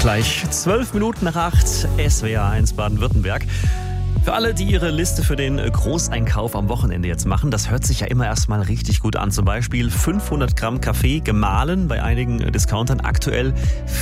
Gleich 12 Minuten nach 8, SWR 1 Baden-Württemberg. Für alle, die ihre Liste für den Großeinkauf am Wochenende jetzt machen, das hört sich ja immer erstmal richtig gut an. Zum Beispiel 500 Gramm Kaffee gemahlen bei einigen Discountern aktuell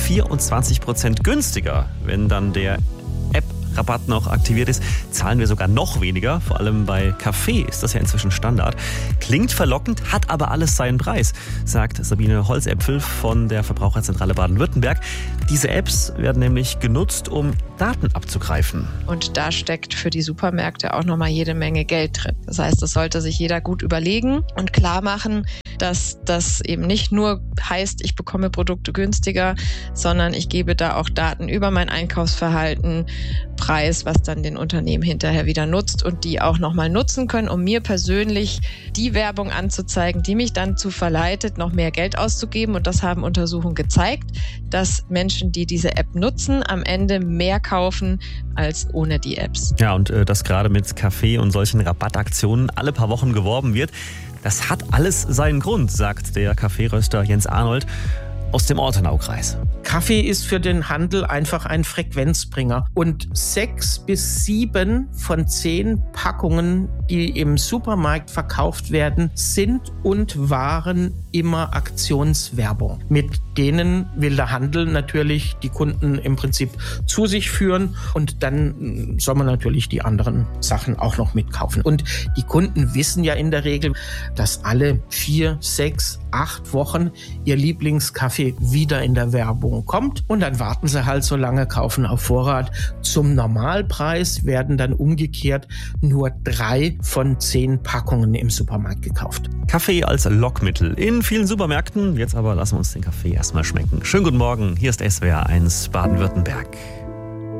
24% günstiger. Wenn dann der App-Rabatt noch aktiviert ist, zahlen wir sogar noch weniger. Vor allem bei Kaffee ist das ja inzwischen Standard. Klingt verlockend, hat aber alles seinen Preis, sagt Sabine Holzäpfel von der Verbraucherzentrale Baden-Württemberg. Diese Apps werden nämlich genutzt, um Daten abzugreifen. Und da steckt für die Supermärkte auch nochmal jede Menge Geld drin. Das heißt, das sollte sich jeder gut überlegen und klar machen, dass das eben nicht nur heißt, ich bekomme Produkte günstiger, sondern ich gebe da auch Daten über mein Einkaufsverhalten preis, was dann den Unternehmen hinterher wieder nutzt und die auch nochmal nutzen können, um mir persönlich die Werbung anzuzeigen, die mich dann zu verleitet, noch mehr Geld auszugeben. Und das haben Untersuchungen gezeigt, dass Menschen, die diese App nutzen, am Ende mehr kaufen als ohne die Apps. Ja, und dass gerade mit Kaffee und solchen Rabattaktionen alle paar Wochen geworben wird, das hat alles seinen Grund, sagt der Kaffeeröster Jens Arnold aus dem Ortenaukreis. Kaffee ist für den Handel einfach ein Frequenzbringer. Und 6 bis 7 von 10 Packungen, die im Supermarkt verkauft werden, sind und waren immer Aktionswerbung. Mit denen will der Handel natürlich die Kunden im Prinzip zu sich führen und dann soll man natürlich die anderen Sachen auch noch mitkaufen. Und die Kunden wissen ja in der Regel, dass alle 4, 6, 8 Wochen ihr Lieblingskaffee wieder in der Werbung kommt und dann warten sie halt so lange, kaufen auf Vorrat. Zum Normalpreis werden dann umgekehrt nur 3 von 10 Packungen im Supermarkt gekauft. Kaffee als Lockmittel in vielen Supermärkten. Jetzt aber lassen wir uns den Kaffee erstmal schmecken. Schönen guten Morgen, hier ist SWR 1 Baden-Württemberg.